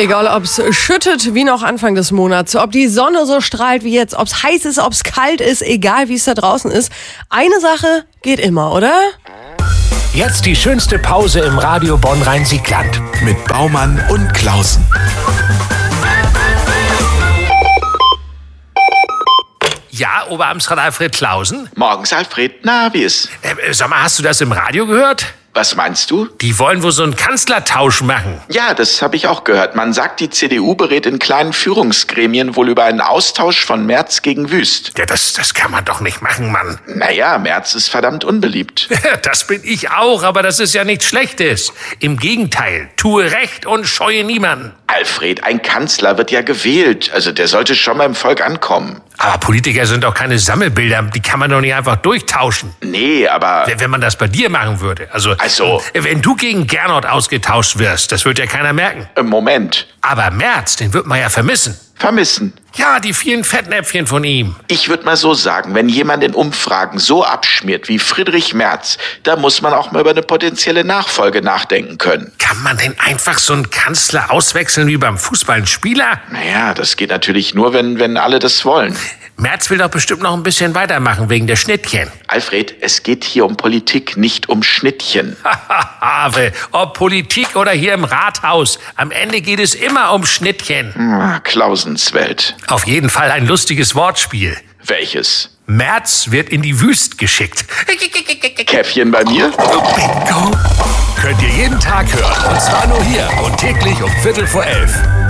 Egal, ob es schüttet wie noch Anfang des Monats, ob die Sonne so strahlt wie jetzt, ob es heiß ist, ob es kalt ist, egal wie es da draußen ist. Eine Sache geht immer, oder? Jetzt die schönste Pause im Radio Bonn-Rhein-Siegland. Mit Baumann und Klausen. Ja, Oberamtsrat Alfred Klausen? Morgens, Alfred. Na, wie ist? Sag mal, hast du das im Radio gehört? Was meinst du? Die wollen wohl so einen Kanzlertausch machen. Ja, das habe ich auch gehört. Man sagt, die CDU berät in kleinen Führungsgremien wohl über einen Austausch von Merz gegen Wüst. Ja, das kann man doch nicht machen, Mann. Naja, Merz ist verdammt unbeliebt. Das bin ich auch, aber das ist ja nichts Schlechtes. Im Gegenteil, tue Recht und scheue niemanden. Alfred, ein Kanzler wird ja gewählt. Also der sollte schon beim Volk ankommen. Aber Politiker sind doch keine Sammelbilder, die kann man doch nicht einfach durchtauschen. Nee, aber... Wenn man das bei dir machen würde. Also, wenn du gegen Gernot ausgetauscht wirst, das wird ja keiner merken. Moment. Aber Merz, den wird man ja vermissen. Vermissen? Ja, die vielen Fettnäpfchen von ihm. Ich würde mal so sagen, wenn jemand in Umfragen so abschmiert wie Friedrich Merz, da muss man auch mal über eine potenzielle Nachfolge nachdenken können. Kann man denn einfach so einen Kanzler auswechseln wie beim Fußball einen Spieler? Naja, das geht natürlich nur, wenn alle das wollen. Merz will doch bestimmt noch ein bisschen weitermachen wegen der Schnittchen. Alfred, es geht hier um Politik, nicht um Schnittchen. Have, ob Politik oder hier im Rathaus, am Ende geht es immer um Schnittchen. Klausens Welt. Auf jeden Fall ein lustiges Wortspiel. Welches? Merz wird in die Wüst geschickt. Käffchen bei mir? Bingo. Könnt ihr jeden Tag hören. Und zwar nur hier und täglich um 11:15.